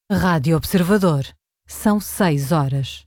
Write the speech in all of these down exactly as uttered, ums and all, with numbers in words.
Rádio Observador. São seis horas.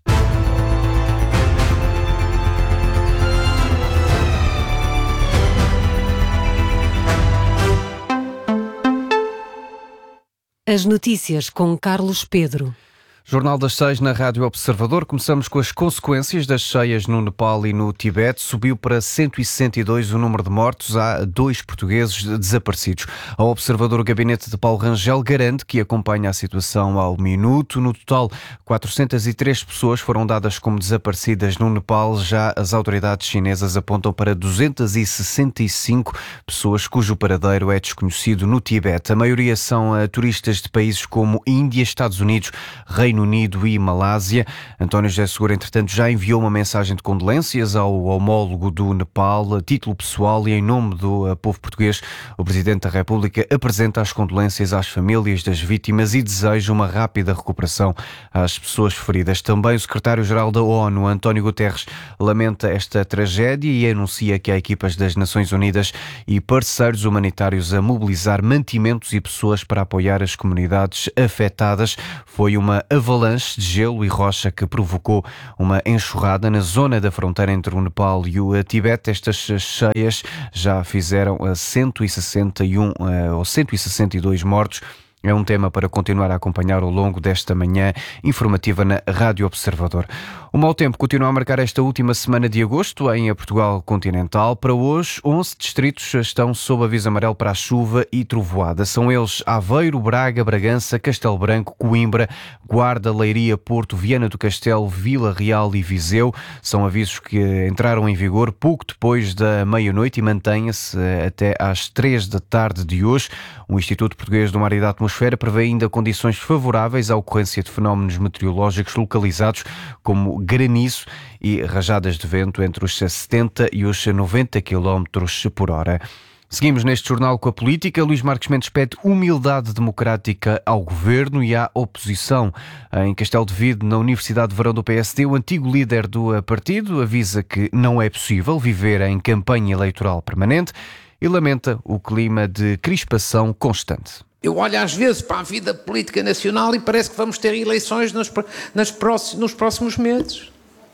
As notícias com Carlos Pedro. Jornal das Seis na Rádio Observador. Começamos com as consequências das cheias no Nepal e no Tibete. Subiu para cento e sessenta e dois o número de mortos. Há dois portugueses desaparecidos. Ao Observador, o gabinete de Paulo Rangel garante que acompanha a situação ao minuto. No total, quatrocentas e três pessoas foram dadas como desaparecidas no Nepal. Já as autoridades chinesas apontam para duzentas e sessenta e cinco pessoas cujo paradeiro é desconhecido no Tibete. A maioria são uh, turistas de países como Índia, Estados Unidos, Reino Reino Unido e Malásia. António José Seguro, entretanto, já enviou uma mensagem de condolências ao homólogo do Nepal, a título pessoal e em nome do uh, povo português. O Presidente da República apresenta as condolências às famílias das vítimas e deseja uma rápida recuperação às pessoas feridas. Também o Secretário-Geral da ONU, António Guterres, lamenta esta tragédia e anuncia que há equipas das Nações Unidas e parceiros humanitários a mobilizar mantimentos e pessoas para apoiar as comunidades afetadas. Foi uma avalanche de gelo e rocha que provocou uma enxurrada na zona da fronteira entre o Nepal e o Tibete. Estas cheias já fizeram cento e sessenta e um ou cento e sessenta e dois mortos. É um tema para continuar a acompanhar ao longo desta manhã informativa na Rádio Observador. O mau tempo continua a marcar esta última semana de agosto em Portugal continental. Para hoje, onze distritos estão sob aviso amarelo para a chuva e trovoada. São eles Aveiro, Braga, Bragança, Castelo Branco, Coimbra, Guarda, Leiria, Porto, Viana do Castelo, Vila Real e Viseu. São avisos que entraram em vigor pouco depois da meia-noite e mantêm-se até às três da tarde de hoje. O Instituto Português do Mar e da Atmosfera prevê ainda condições favoráveis à ocorrência de fenómenos meteorológicos localizados como granizo e rajadas de vento entre os setenta e os noventa quilómetros por hora. Seguimos neste jornal com a política. Luís Marques Mendes pede humildade democrática ao governo e à oposição. Em Castelo de Vide, na Universidade de Verão do P S D, o antigo líder do partido avisa que não é possível viver em campanha eleitoral permanente e lamenta o clima de crispação constante. Eu olho às vezes para a vida política nacional e parece que vamos ter eleições nos, nas próximos, nos próximos meses.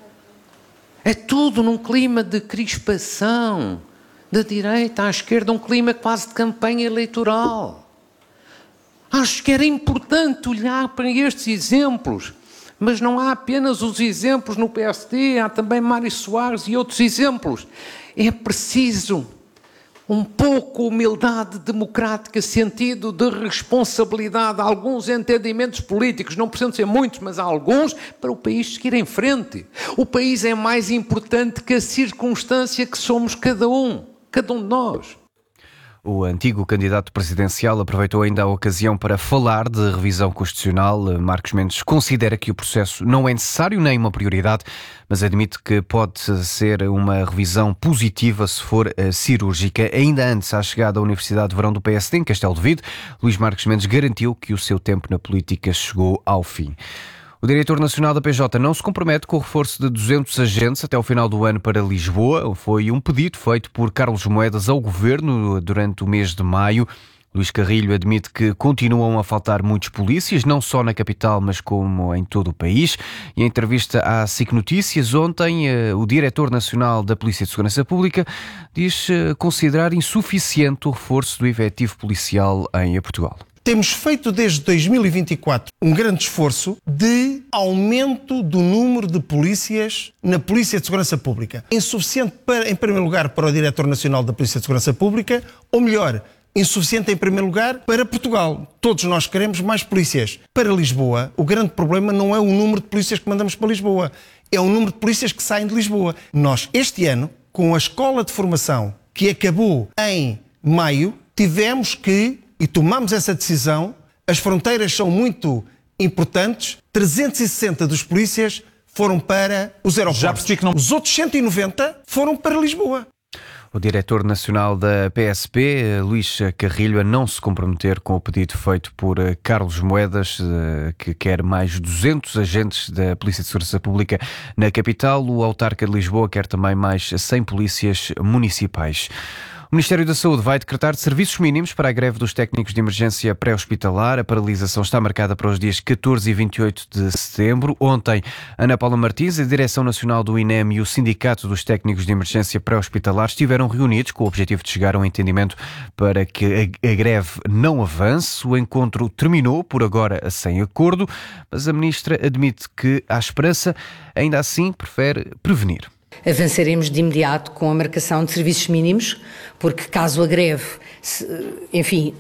É tudo num clima de crispação, da direita à esquerda, um clima quase de campanha eleitoral. Acho que era importante olhar para estes exemplos, mas não há apenas os exemplos no P S D, há também Mário Soares e outros exemplos. É preciso um pouco humildade democrática, sentido de responsabilidade, alguns entendimentos políticos, não precisam ser muitos, mas há alguns, para o país seguir em frente. O país é mais importante que a circunstância que somos cada um, cada um de nós. O antigo candidato presidencial aproveitou ainda a ocasião para falar de revisão constitucional. Marcos Mendes considera que o processo não é necessário nem uma prioridade, mas admite que pode ser uma revisão positiva se for cirúrgica. Ainda antes à chegada à Universidade de Verão do P S D, em Castelo de Vide, Luís Marques Mendes garantiu que o seu tempo na política chegou ao fim. O diretor nacional da P J não se compromete com o reforço de duzentos agentes até ao final do ano para Lisboa. Foi um pedido feito por Carlos Moedas ao governo durante o mês de maio. Luís Carrilho admite que continuam a faltar muitos polícias, não só na capital, mas como em todo o país. E em entrevista à SIC Notícias, ontem, o diretor nacional da Polícia de Segurança Pública diz considerar insuficiente o reforço do efetivo policial em Portugal. Temos feito desde dois mil e vinte e quatro um grande esforço de aumento do número de polícias na Polícia de Segurança Pública. Insuficiente, para, em primeiro lugar, para o Diretor Nacional da Polícia de Segurança Pública, ou melhor, insuficiente em primeiro lugar para Portugal. Todos nós queremos mais polícias. Para Lisboa, o grande problema não é o número de polícias que mandamos para Lisboa, é o número de polícias que saem de Lisboa. Nós, este ano, com a escola de formação que acabou em maio, tivemos que e tomamos essa decisão, as fronteiras são muito importantes, trezentos e sessenta dos polícias foram para os aeroportos. Já percebi que não... Os outros cento e noventa foram para Lisboa. O diretor nacional da P S P, Luís Carrilho, a não se comprometer com o pedido feito por Carlos Moedas, que quer mais duzentos agentes da Polícia de Segurança Pública na capital. O autarca de Lisboa quer também mais cem polícias municipais. O Ministério da Saúde vai decretar serviços mínimos para a greve dos técnicos de emergência pré-hospitalar. A paralisação está marcada para os dias catorze e vinte e oito de setembro. Ontem, Ana Paula Martins, a Direção Nacional do I N E M e o Sindicato dos Técnicos de Emergência Pré-Hospitalar estiveram reunidos com o objetivo de chegar a um entendimento para que a, a greve não avance. O encontro terminou, por agora, sem acordo, mas a Ministra admite que há esperança, ainda assim prefere prevenir. Avançaremos de imediato com a marcação de serviços mínimos, porque caso a greve, enfim,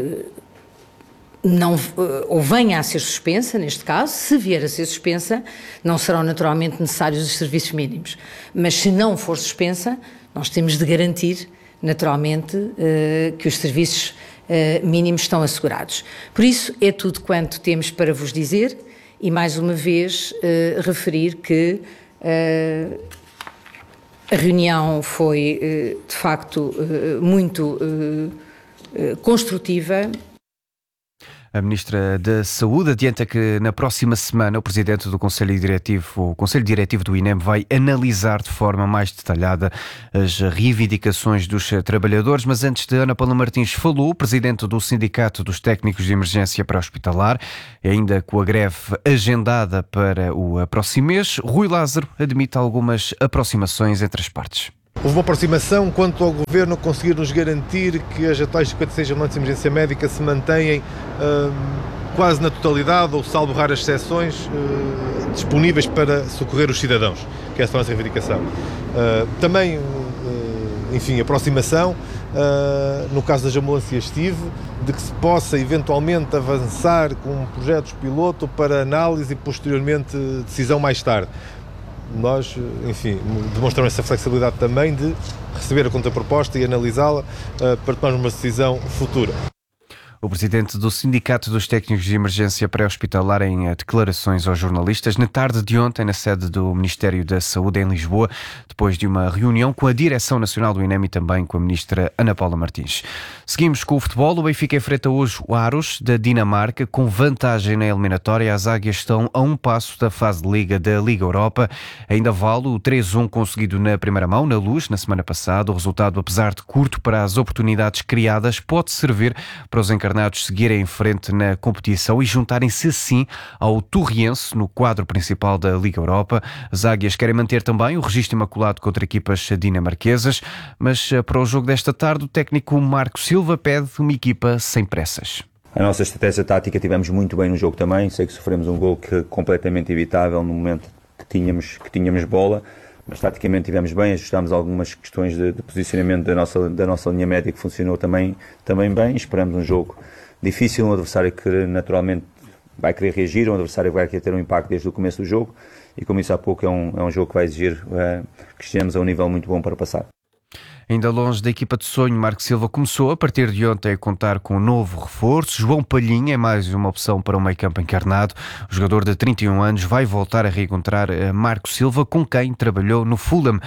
não, ou venha a ser suspensa, neste caso, se vier a ser suspensa, não serão naturalmente necessários os serviços mínimos. Mas se não for suspensa, nós temos de garantir, naturalmente, que os serviços mínimos estão assegurados. Por isso, é tudo quanto temos para vos dizer e, mais uma vez, referir que a reunião foi, de facto, muito construtiva. A Ministra da Saúde adianta que na próxima semana o Presidente do Conselho Diretivo, o Conselho Diretivo do I N E M, vai analisar de forma mais detalhada as reivindicações dos trabalhadores. Mas antes de Ana Paula Martins falou, o Presidente do Sindicato dos Técnicos de Emergência Pré-Hospitalar, ainda com a greve agendada para o próximo mês. Rui Lázaro admite algumas aproximações entre as partes. Houve uma aproximação quanto ao Governo conseguir nos garantir que as atuais cinquenta e seis ambulantes de emergência médica se mantêm uh, quase na totalidade, ou salvo raras exceções, uh, disponíveis para socorrer os cidadãos, que é essa a nossa reivindicação. Uh, também, uh, enfim, aproximação, uh, no caso das ambulâncias T I V, de que se possa eventualmente avançar com projetos piloto para análise e posteriormente decisão mais tarde. Nós, enfim, demonstramos essa flexibilidade também de receber a contraproposta e analisá-la uh, para tomarmos uma decisão futura. O Presidente do Sindicato dos Técnicos de Emergência Pré-Hospitalar em declarações aos jornalistas na tarde de ontem na sede do Ministério da Saúde em Lisboa, depois de uma reunião com a Direção Nacional do I N E M e também com a Ministra Ana Paula Martins. Seguimos com o futebol. O Benfica enfrenta hoje o Aros da Dinamarca com vantagem na eliminatória. As águias estão a um passo da fase de Liga da Liga Europa. Ainda vale o três a um conseguido na primeira mão, na Luz, na semana passada. O resultado, apesar de curto para as oportunidades criadas, pode servir para os encarnados seguirem em frente na competição e juntarem-se assim ao Torriense no quadro principal da Liga Europa. As águias querem manter também o registro imaculado contra equipas dinamarquesas, mas para o jogo desta tarde o técnico Marco Silva pede uma equipa sem pressas. A nossa estratégia tática tivemos muito bem no jogo também. Sei que sofremos um gol que completamente evitável no momento que tínhamos, que tínhamos bola, mas taticamente tivemos bem, ajustámos algumas questões de, de posicionamento da nossa, da nossa linha média que funcionou também, também bem. Esperamos um jogo difícil, um adversário que naturalmente vai querer reagir, um adversário que vai querer ter um impacto desde o começo do jogo e, como disse há pouco, é um, é um jogo que vai exigir uh, que estejamos a um nível muito bom para passar. Ainda longe da equipa de sonho, Marco Silva começou a partir de ontem a contar com um novo reforço. João Palhinha é mais uma opção para o meio-campo encarnado. O jogador de trinta e um anos vai voltar a reencontrar Marco Silva, com quem trabalhou no Fulham.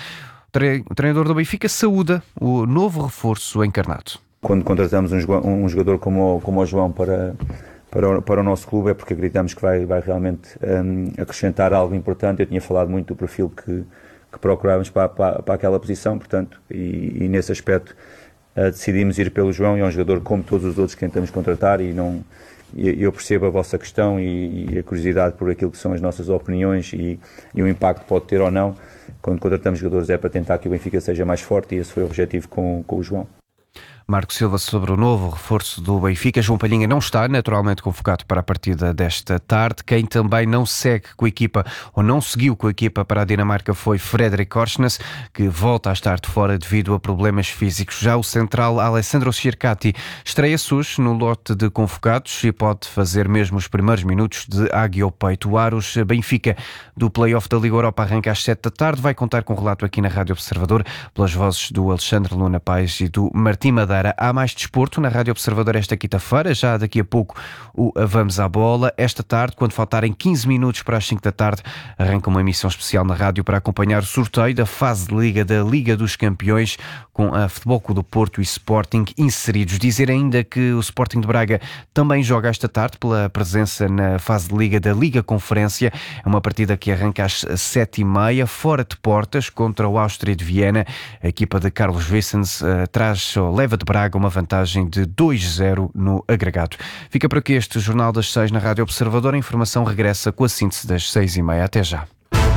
O treinador do Benfica saúda o novo reforço encarnado. Quando contratamos um jogador como o, como o João para, para, o, para o nosso clube é porque acreditamos que vai, vai realmente um, acrescentar algo importante. Eu tinha falado muito do perfil que que procurávamos para, para, para aquela posição, portanto, e, e nesse aspecto uh, decidimos ir pelo João. E é um jogador como todos os outros que tentamos contratar, e não, e, eu percebo a vossa questão e, e a curiosidade por aquilo que são as nossas opiniões e, e o impacto que pode ter ou não. Quando contratamos jogadores é para tentar que o Benfica seja mais forte, e esse foi o objetivo com, com o João. Marco Silva sobre o novo reforço do Benfica. João Palhinha não está naturalmente convocado para a partida desta tarde. Quem também não segue com a equipa ou não seguiu com a equipa para a Dinamarca foi Fredrik Korsnes, que volta a estar de fora devido a problemas físicos. Já o central Alessandro Circati estreia-se hoje no lote de convocados e pode fazer mesmo os primeiros minutos de águia ao peito. O Aros Benfica do play-off da Liga Europa arranca às sete da tarde. Vai contar com um relato aqui na Rádio Observador pelas vozes do Alexandre Luna Pais e do Martim Madeira. Madeira. Há mais desporto na Rádio Observador esta quinta-feira, já daqui a pouco o Vamos à Bola. Esta tarde, quando faltarem quinze minutos para as cinco da tarde, arranca uma emissão especial na rádio para acompanhar o sorteio da fase de Liga da Liga dos Campeões, com a Futebol Clube do Porto e Sporting inseridos. Dizer ainda que o Sporting de Braga também joga esta tarde pela presença na fase de Liga da Liga Conferência. É uma partida que arranca às sete e meia, fora de portas, contra o Áustria de Viena. A equipa de Carlos Wissens uh, traz, ou leva de Braga uma vantagem de dois a zero no agregado. Fica por aqui este Jornal das Seis na Rádio Observador. A informação regressa com a síntese das seis e meia. Até já.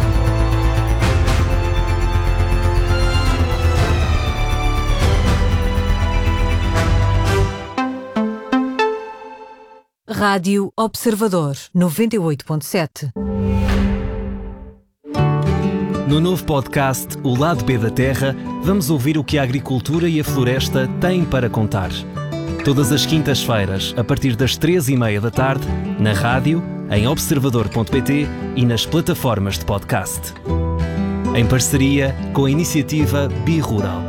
Rádio Observador noventa e oito ponto sete. No novo podcast O Lado B da Terra, vamos ouvir o que a agricultura e a floresta têm para contar. Todas as quintas-feiras, a partir das três e meia da tarde, na rádio, em observador ponto pt e nas plataformas de podcast. Em parceria com a iniciativa Bi-Rural.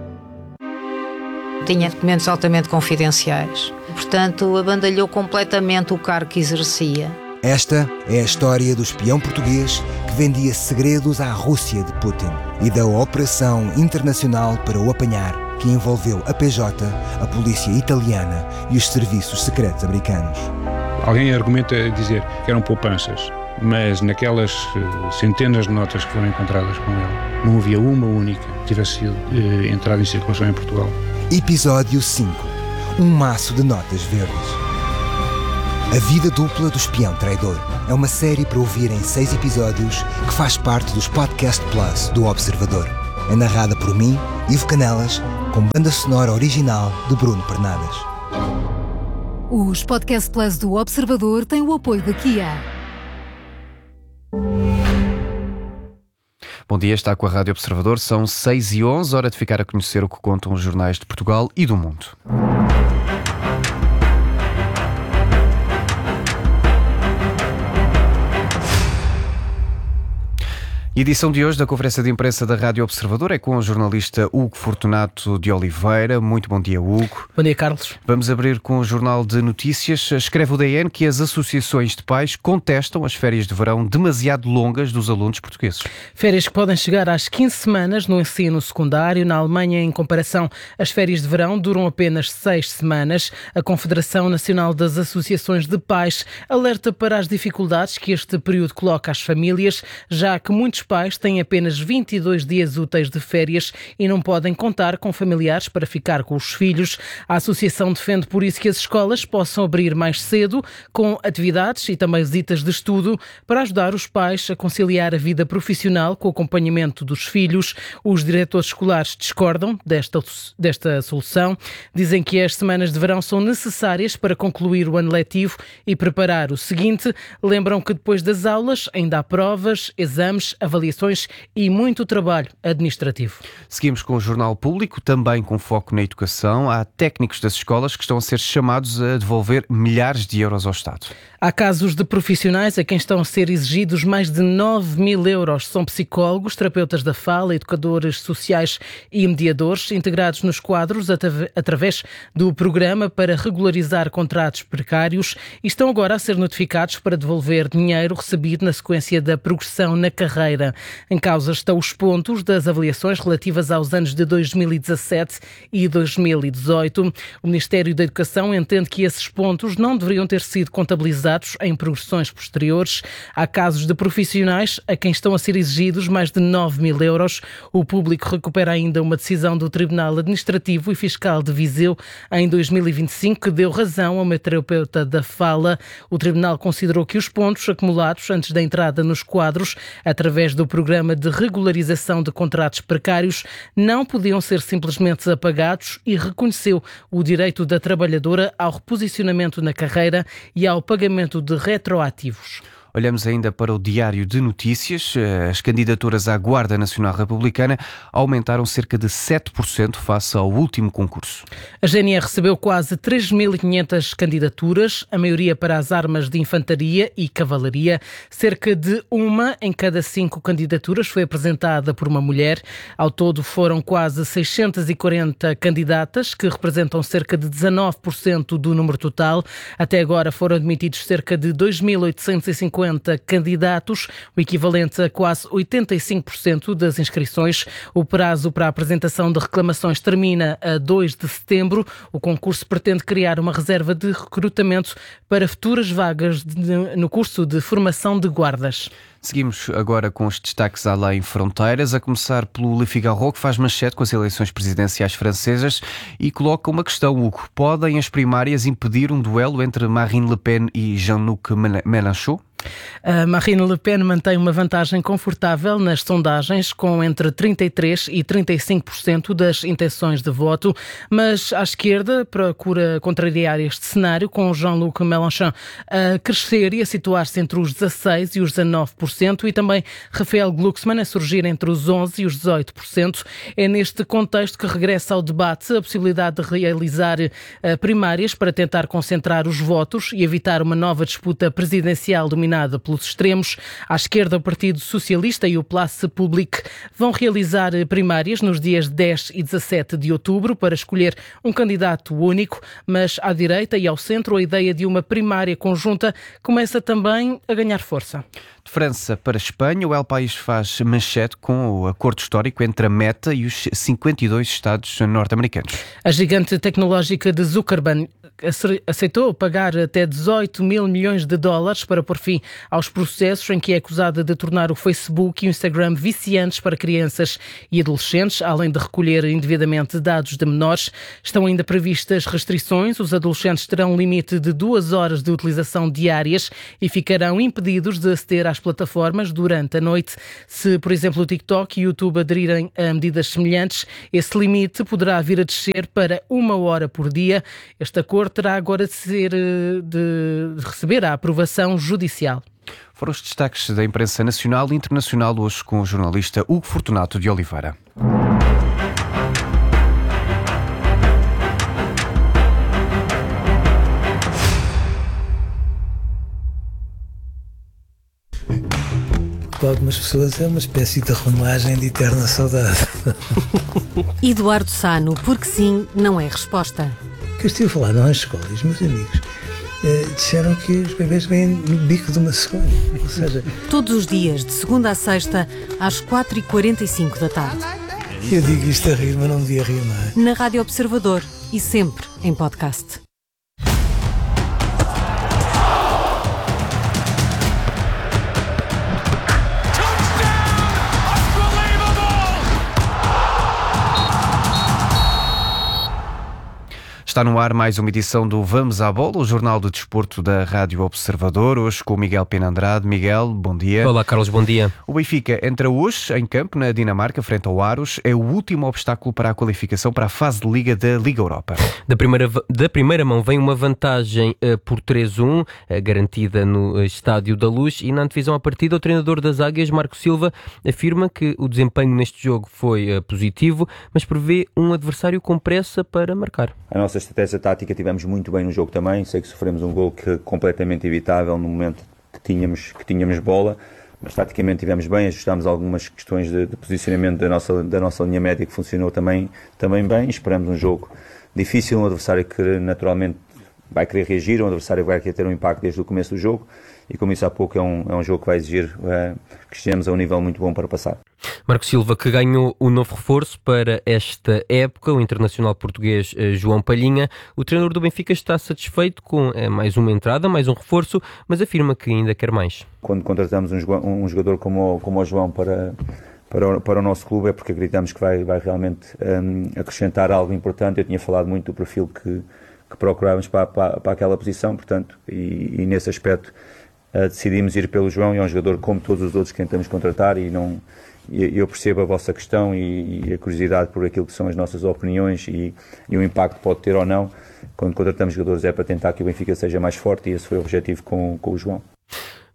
Tinha documentos altamente confidenciais. Portanto, abandalhou completamente o cargo que exercia. Esta é a história do espião português que vendia segredos à Rússia de Putin e da Operação Internacional para o apanhar, que envolveu a P J, a polícia italiana e os serviços secretos americanos. Alguém argumenta dizer que eram poupanças, mas naquelas centenas de notas que foram encontradas com ele, não havia uma única que tivesse sido eh, entrada em circulação em Portugal. Episódio cinco. Um maço de notas verdes. A Vida Dupla do Espião Traidor é uma série para ouvir em seis episódios que faz parte dos Podcast Plus do Observador. É narrada por mim, Ivo Canelas, com banda sonora original de Bruno Pernadas. Os Podcast Plus do Observador têm o apoio da Kia. Bom dia, está com a Rádio Observador. São seis e onze, hora de ficar a conhecer o que contam os jornais de Portugal e do mundo. A edição de hoje da conferência de imprensa da Rádio Observador é com o jornalista Hugo Fortunato de Oliveira. Muito bom dia, Hugo. Bom dia, Carlos. Vamos abrir com o Jornal de Notícias. Escreve o D N que as associações de pais contestam as férias de verão demasiado longas dos alunos portugueses. Férias que podem chegar às quinze semanas no ensino secundário. Na Alemanha, em comparação, as férias de verão duram apenas seis semanas. A Confederação Nacional das Associações de Pais alerta para as dificuldades que este período coloca às famílias, já que muitos pais têm apenas vinte e dois dias úteis de férias e não podem contar com familiares para ficar com os filhos. A associação defende por isso que as escolas possam abrir mais cedo, com atividades e também visitas de estudo, para ajudar os pais a conciliar a vida profissional com o acompanhamento dos filhos. Os diretores escolares discordam desta, desta solução. Dizem que as semanas de verão são necessárias para concluir o ano letivo e preparar o seguinte. Lembram que depois das aulas ainda há provas, exames, avaliações e muito trabalho administrativo. Seguimos com o Jornal Público, também com foco na educação. Há técnicos das escolas que estão a ser chamados a devolver milhares de euros ao Estado. Há casos de profissionais a quem estão a ser exigidos mais de nove mil euros. São psicólogos, terapeutas da fala, educadores sociais e mediadores, integrados nos quadros através do programa para regularizar contratos precários, e estão agora a ser notificados para devolver dinheiro recebido na sequência da progressão na carreira. Em causa estão os pontos das avaliações relativas aos anos de dois mil e dezassete e dois mil e dezoito. O Ministério da Educação entende que esses pontos não deveriam ter sido contabilizados em progressões posteriores. Há casos de profissionais a quem estão a ser exigidos mais de nove mil euros. O Público recupera ainda uma decisão do Tribunal Administrativo e Fiscal de Viseu em dois mil e vinte e cinco que deu razão a uma terapeuta da fala. O Tribunal considerou que os pontos acumulados antes da entrada nos quadros, através do programa de regularização de contratos precários, não podiam ser simplesmente apagados e reconheceu o direito da trabalhadora ao reposicionamento na carreira e ao pagamento de retroativos. Olhamos ainda para o Diário de Notícias. As candidaturas à Guarda Nacional Republicana aumentaram cerca de sete por cento face ao último concurso. A G N R recebeu quase três mil e quinhentas candidaturas, a maioria para as armas de infantaria e cavalaria. Cerca de uma em cada cinco candidaturas foi apresentada por uma mulher. Ao todo foram quase seiscentas e quarenta candidatas, que representam cerca de dezanove por cento do número total. Até agora foram admitidos cerca de dois mil oitocentos e cinquenta candidatos, o equivalente a quase oitenta e cinco por cento das inscrições. O prazo para a apresentação de reclamações termina a dois de setembro. O concurso pretende criar uma reserva de recrutamento para futuras vagas de, no curso de formação de guardas. Seguimos agora com os destaques além fronteiras, a começar pelo Le Figaro, que faz manchete com as eleições presidenciais francesas e coloca uma questão, Hugo. Podem as primárias impedir um duelo entre Marine Le Pen e Jean-Luc Mélenchon? A Marine Le Pen mantém uma vantagem confortável nas sondagens, com entre trinta e três por cento e trinta e cinco por cento das intenções de voto, mas à esquerda procura contrariar este cenário, com Jean-Luc Mélenchon a crescer e a situar-se entre os dezasseis por cento e os dezanove por cento, e também Raphael Glucksmann a surgir entre os onze por cento e os dezoito por cento. É neste contexto que regressa ao debate a possibilidade de realizar uh, primárias para tentar concentrar os votos e evitar uma nova disputa presidencial dominada pelos extremos. À esquerda, o Partido Socialista e o Place Public vão realizar primárias nos dias dez e dezassete de outubro para escolher um candidato único, mas à direita e ao centro a ideia de uma primária conjunta começa também a ganhar força. De França para Espanha, o El País faz manchete com o acordo histórico entre a Meta e os cinquenta e dois Estados norte-americanos. A gigante tecnológica de Zuckerberg aceitou pagar até dezoito mil milhões de dólares para pôr fim aos processos em que é acusada de tornar o Facebook e o Instagram viciantes para crianças e adolescentes, além de recolher indevidamente dados de menores. Estão ainda previstas restrições. Os adolescentes terão um limite de duas horas de utilização diárias e ficarão impedidos de aceder às plataformas durante a noite. Se, por exemplo, o TikTok e o YouTube aderirem a medidas semelhantes, esse limite poderá vir a descer para uma hora por dia. Este acordo terá agora de, ser, de receber a aprovação judicial. Foram os destaques da imprensa nacional e internacional hoje com o jornalista Hugo Fortunato de Oliveira. Para algumas pessoas é uma espécie de romagem de eterna saudade. Eduardo Sano, porque sim, não é resposta. Que eu estive a falar nas escolas, meus amigos eh, disseram que os bebês vêm no bico de uma cegonha. Ou seja, todos os dias, de segunda a sexta, às quatro e quarenta e cinco da tarde. Eu digo isto a rir, mas não devia rir, não é? Na Rádio Observador e sempre em podcast. Está no ar mais uma edição do Vamos à Bola, o jornal de desporto da Rádio Observador, hoje com o Miguel Pena Andrade. Miguel, bom dia. Olá, Carlos, bom dia. O Benfica entra hoje em campo na Dinamarca, frente ao Aros. É o último obstáculo para a qualificação para a fase de Liga da Liga Europa. Da primeira, da primeira mão vem uma vantagem uh, por três a um, uh, garantida no uh, Estádio da Luz, e na antevisão à partida o treinador das Águias, Marco Silva, afirma que o desempenho neste jogo foi uh, positivo, mas prevê um adversário com pressa para marcar. A nossa estratégia tática tivemos muito bem no jogo também. Sei que sofremos um gol que completamente evitável no momento que tínhamos, que tínhamos bola, mas taticamente tivemos bem, ajustámos algumas questões de, de posicionamento da nossa, da nossa linha média que funcionou também, também bem. Esperamos um jogo difícil, um adversário que naturalmente vai querer reagir, um adversário que vai querer ter um impacto desde o começo do jogo, e como isso há pouco é um, é um jogo que vai exigir uh, que estejamos a um nível muito bom para passar. Marco Silva, que ganhou o novo reforço para esta época, o internacional português uh, João Palhinha. O treinador do Benfica está satisfeito com uh, mais uma entrada, mais um reforço, mas afirma que ainda quer mais. Quando contratamos um, um jogador como o, como o João para, para, o, para o nosso clube é porque acreditamos que vai, vai realmente um, acrescentar algo importante. Eu tinha falado muito do perfil que, que procurávamos para, para, para aquela posição, portanto, e, e nesse aspecto Uh, decidimos ir pelo João, e é um jogador como todos os outros que tentamos contratar, e não, e, eu percebo a vossa questão e, e a curiosidade por aquilo que são as nossas opiniões e, e o impacto que pode ter ou não. Quando contratamos jogadores é para tentar que o Benfica seja mais forte, e esse foi o objetivo com, com o João.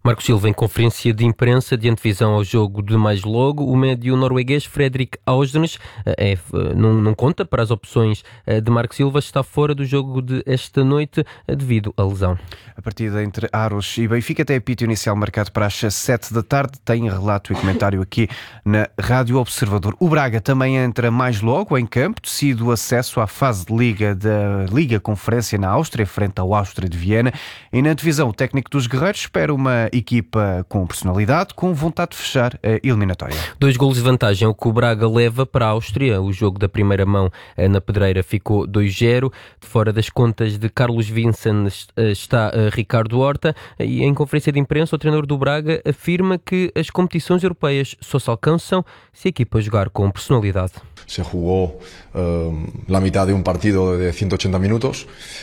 Marco Silva, em conferência de imprensa de antevisão ao jogo de mais logo, o médio norueguês Fredrik Ausnes é, não, não conta para as opções de Marco Silva, está fora do jogo de esta noite devido à lesão. A partida entre Aros e Benfica tem apito inicial marcado para as sete da tarde. Tem relato e comentário aqui na Rádio Observador. O Braga também entra mais logo em campo, decide o acesso à fase de Liga da Liga Conferência na Áustria, frente ao Áustria de Viena. E na divisão, o técnico dos guerreiros espera uma equipa com personalidade, com vontade de fechar a eliminatória. Dois golos de vantagem é o que o Braga leva para a Áustria. O jogo da primeira mão na Pedreira ficou dois zero. De fora das contas de Carlos Vincent está Ricardo Horta, e em conferência de imprensa o treinador do Braga afirma que as competições europeias só se alcançam se a equipa jogar com personalidade. Se jugou uh, a metade de um partido de cento e oitenta minutos.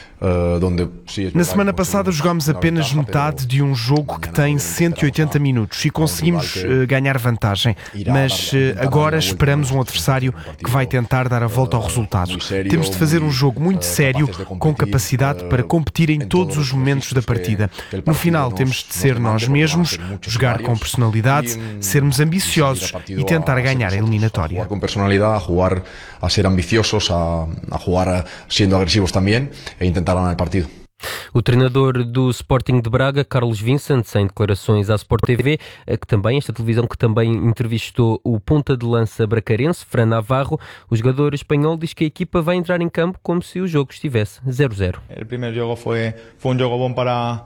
Na semana passada jogámos apenas metade de um jogo que tem cento e oitenta minutos e conseguimos ganhar vantagem, mas agora esperamos um adversário que vai tentar dar a volta ao resultado. Temos de fazer um jogo muito sério, com capacidade para competir em todos os momentos da partida. No final temos de ser nós mesmos, jogar com personalidade, sermos ambiciosos e tentar ganhar a eliminatória. Com personalidade, a jogar, a ser ambiciosos, a, a jogar sendo agressivos também e tentar ganhar o partido. O treinador do Sporting de Braga, Carlos Vincent, em declarações à Sport T V, que também, esta televisão que também entrevistou o ponta de lança bracarense, Fran Navarro, o jogador espanhol diz que a equipa vai entrar em campo como se o jogo estivesse zero zero. O primeiro jogo foi, foi um jogo bom para...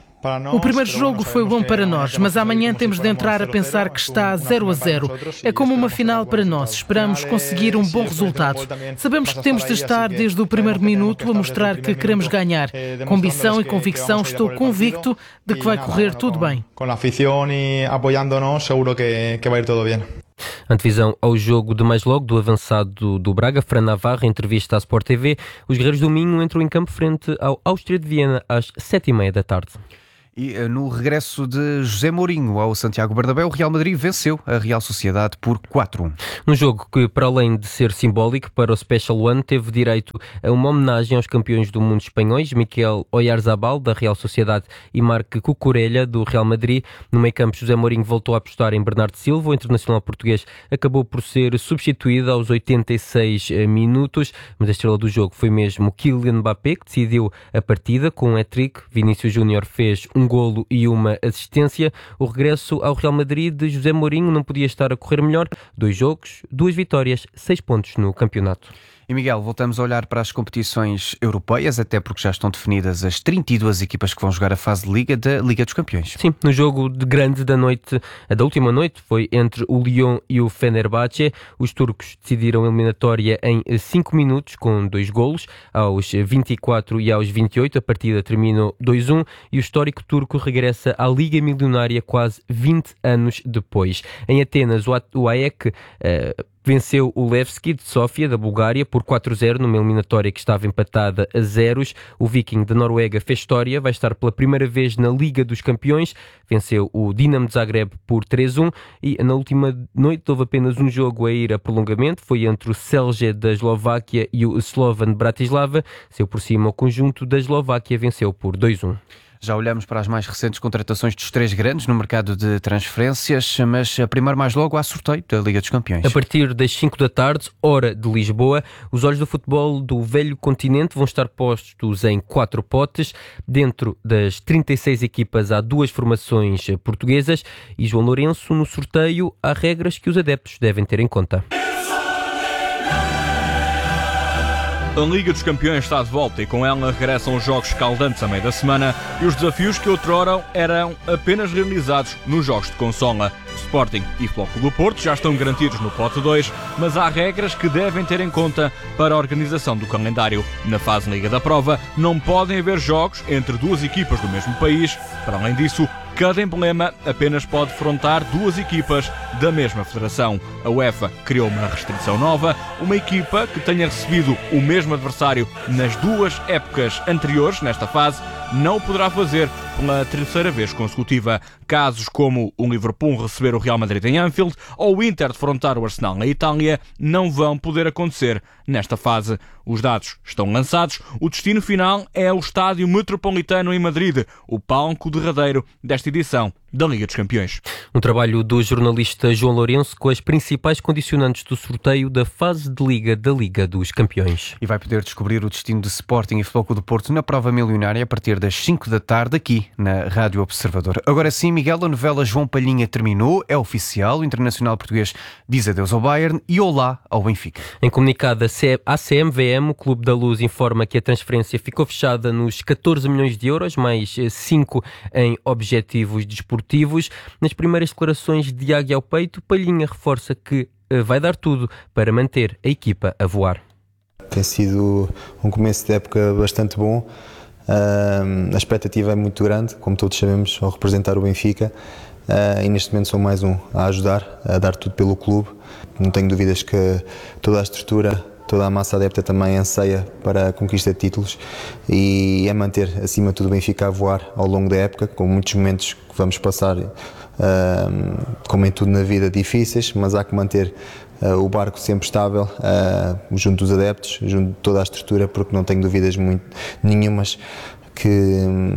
O primeiro jogo foi bom para nós, mas amanhã temos de entrar a pensar que está zero a zero. É como uma final para nós. Esperamos conseguir um bom resultado. Sabemos que temos de estar desde o primeiro minuto a mostrar que queremos ganhar. Com ambição e convicção, estou convicto de que vai correr tudo bem. Com a afición e apoiando-nos, seguro que, que vai ir tudo bem. Antevisão ao jogo de mais logo do avançado do Braga, Fran Navarro, em entrevista à Sport T V. Os guerreiros do Minho entram em campo frente ao Áustria de Viena às sete e meia da tarde. E no regresso de José Mourinho ao Santiago Bernabéu, o Real Madrid venceu a Real Sociedade por quatro a um. Um jogo que, para além de ser simbólico para o Special One, teve direito a uma homenagem aos campeões do mundo espanhóis, Miquel Oyarzabal, da Real Sociedade, e Marc Cucurella, do Real Madrid. No meio-campo, José Mourinho voltou a apostar em Bernardo Silva. O internacional português acabou por ser substituído aos oitenta e seis minutos, mas a estrela do jogo foi mesmo Kylian Mbappé, que decidiu a partida com um hat-trick. Vinícius Júnior fez um golo e uma assistência. O regresso ao Real Madrid de José Mourinho não podia estar a correr melhor. Dois jogos, duas vitórias, seis pontos no campeonato. E Miguel, voltamos a olhar para as competições europeias, até porque já estão definidas as trinta e duas equipas que vão jogar a fase de Liga da Liga dos Campeões. Sim, no jogo de grande da noite, da última noite, foi entre o Lyon e o Fenerbahçe. Os turcos decidiram a eliminatória em cinco minutos, com dois golos, aos vinte e quatro e aos vinte e oito. A partida terminou dois a um e o histórico turco regressa à Liga Milionária quase vinte anos depois. Em Atenas, o A E K uh, venceu o Levski de Sófia, da Bulgária, por quatro a zero, numa eliminatória que estava empatada a zeros. O Viking da Noruega fez história, vai estar pela primeira vez na Liga dos Campeões. Venceu o Dinamo de Zagreb por três a um e na última noite houve apenas um jogo a ir a prolongamento. Foi entre o Celje da Eslováquia e o Slovan de Bratislava. Saiu por cima o conjunto da Eslováquia, venceu por dois a um. Já olhamos para as mais recentes contratações dos três grandes no mercado de transferências, mas a primeiro mais logo há sorteio da Liga dos Campeões. A partir das cinco da tarde, hora de Lisboa, os olhos do futebol do velho continente vão estar postos em quatro potes. Dentro das trinta e seis equipas há duas formações portuguesas e, João Lourenço, no sorteio há regras que os adeptos devem ter em conta. A Liga dos Campeões está de volta e com ela regressam os jogos escaldantes a meio da semana e os desafios que outrora eram apenas realizados nos jogos de consola. Sporting e Futebol Clube do Porto já estão garantidos no pote dois, mas há regras que devem ter em conta para a organização do calendário. Na fase Liga da Prova não podem haver jogos entre duas equipas do mesmo país. Para além disso, cada emblema apenas pode defrontar duas equipas da mesma federação. A UEFA criou uma restrição nova. Uma equipa que tenha recebido o mesmo adversário nas duas épocas anteriores, nesta fase, não o poderá fazer pela terceira vez consecutiva. Casos como o Liverpool receber o Real Madrid em Anfield ou o Inter defrontar o Arsenal na Itália não vão poder acontecer nesta fase. Os dados estão lançados. O destino final é o Estádio Metropolitano em Madrid, o palco derradeiro desta edição da Liga dos Campeões. Um trabalho do jornalista João Lourenço com as principais condicionantes do sorteio da fase de Liga da Liga dos Campeões. E vai poder descobrir o destino de Sporting e Futebol Clube do Porto na prova milionária a partir das cinco da tarde aqui na Rádio Observador. Agora sim, Miguel, a novela João Palhinha terminou, é oficial, o internacional português diz adeus ao Bayern e olá ao Benfica. Em comunicado à C M V M, o Clube da Luz informa que a transferência ficou fechada nos catorze milhões de euros, mais cinco em objetivos desportivos. Nas primeiras declarações de águia ao peito, Palhinha reforça que vai dar tudo para manter a equipa a voar. Tem sido um começo de época bastante bom, uh, a expectativa é muito grande, como todos sabemos, ao representar o Benfica, uh, e neste momento sou mais um a ajudar, a dar tudo pelo clube. Não tenho dúvidas que toda a estrutura, toda a massa adepta também anseia para a conquista de títulos e é manter acima de tudo o Benfica a voar ao longo da época, com muitos momentos que vamos passar, uh, como em tudo na vida, difíceis, mas há que manter uh, o barco sempre estável, uh, junto dos adeptos, junto de toda a estrutura, porque não tenho dúvidas muito, nenhumas que,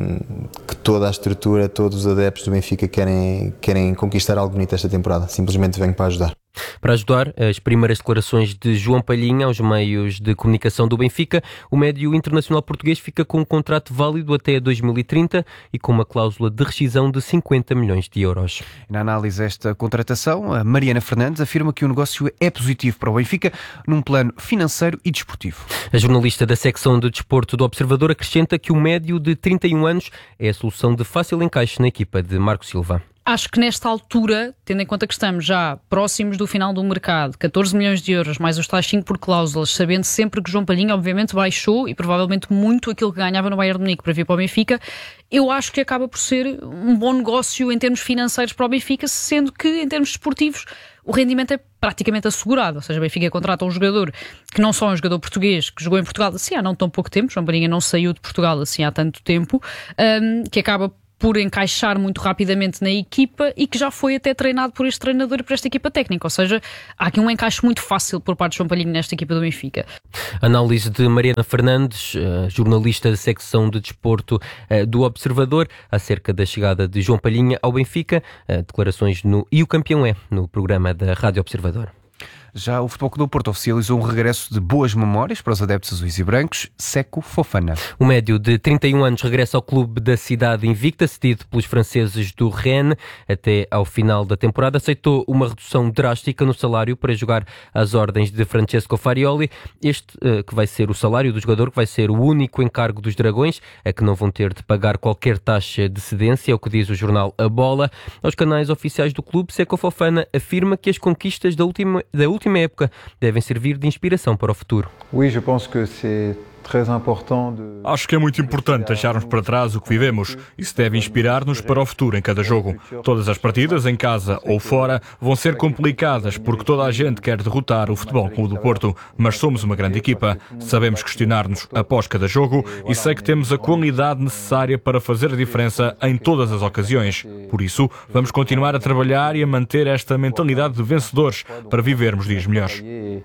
que toda a estrutura, todos os adeptos do Benfica querem, querem conquistar algo bonito esta temporada. Simplesmente venho para ajudar. Para ajudar, as primeiras declarações de João Palhinha aos meios de comunicação do Benfica, o médio internacional português fica com um contrato válido até dois mil e trinta e com uma cláusula de rescisão de cinquenta milhões de euros. Na análise desta contratação, a Mariana Fernandes afirma que o negócio é positivo para o Benfica num plano financeiro e desportivo. A jornalista da secção de desporto do Observador acrescenta que o médio de trinta e um anos é a solução de fácil encaixe na equipa de Marco Silva. Acho que nesta altura, tendo em conta que estamos já próximos do final do mercado, catorze milhões de euros, mais os tais cinco por cláusulas, sabendo sempre que João Palhinha obviamente baixou e provavelmente muito aquilo que ganhava no Bayern de Munique para vir para o Benfica, eu acho que acaba por ser um bom negócio em termos financeiros para o Benfica, sendo que em termos desportivos o rendimento é praticamente assegurado. Ou seja, o Benfica contrata um jogador que não só é um jogador português, que jogou em Portugal assim há não tão pouco tempo, João Palhinha não saiu de Portugal assim há tanto tempo, um, que acaba por encaixar muito rapidamente na equipa e que já foi até treinado por este treinador e por esta equipa técnica. Ou seja, há aqui um encaixe muito fácil por parte de João Palhinha nesta equipa do Benfica. Análise de Mariana Fernandes, jornalista da secção de desporto do Observador, acerca da chegada de João Palhinha ao Benfica. Declarações no E o Campeão é, no programa da Rádio Observador. Já o Futebol Clube do Porto oficializou um regresso de boas memórias para os adeptos azuis e brancos, Seco Fofana. O médio de trinta e um anos regressa ao clube da cidade invicta, cedido pelos franceses do Rennes. Até ao final da temporada aceitou uma redução drástica no salário para jogar às ordens de Francesco Farioli. Este uh, que vai ser o salário do jogador, que vai ser o único encargo dos Dragões, a que não vão ter de pagar qualquer taxa de cedência, é o que diz o jornal A Bola. Aos canais oficiais do clube, Seco Fofana afirma que as conquistas da última, da última época devem servir de inspiração para o futuro. Oui, je pense que c'est très important de... Acho que é muito importante deixarmos para trás o que vivemos. Isso deve inspirar-nos para o futuro em cada jogo. Todas as partidas, em casa ou fora, vão ser complicadas porque toda a gente quer derrotar o Futebol Clube do Porto, mas somos uma grande equipa. Sabemos questionar-nos após cada jogo e sei que temos a qualidade necessária para fazer a diferença em todas as ocasiões. Por isso, vamos continuar a trabalhar e a manter esta mentalidade de vencedores para vivermos dias melhores.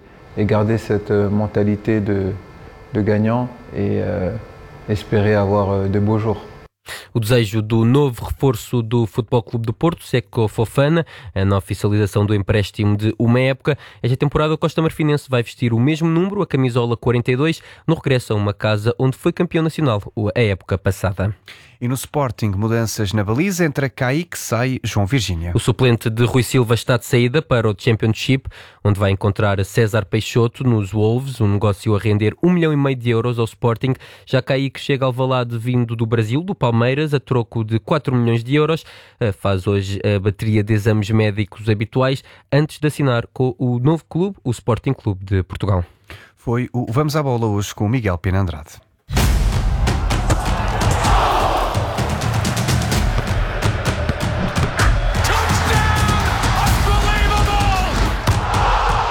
E garder cette mentalité de de gagnant et euh, espérer avoir de beaux jours. O desejo do novo reforço do Futebol Clube do Porto, Seco Fofana, na oficialização do empréstimo de uma época. Esta temporada o Costa Marfinense vai vestir o mesmo número, a camisola quarenta e dois, no regresso a uma casa onde foi campeão nacional a época passada. E no Sporting, mudanças na baliza, entra Kaique, sai João Virgínia. O suplente de Rui Silva está de saída para o Championship, onde vai encontrar César Peixoto nos Wolves, um negócio a render um milhão e meio de euros ao Sporting. Já Kaique chega ao Alvalade vindo do Brasil, do Palmeiras, a troco de quatro milhões de euros. Faz hoje a bateria de exames médicos habituais antes de assinar com o novo clube, o Sporting Clube de Portugal. Foi o Vamos à Bola hoje com o Miguel Pena Andrade.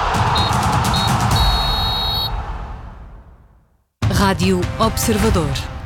Rádio Observador.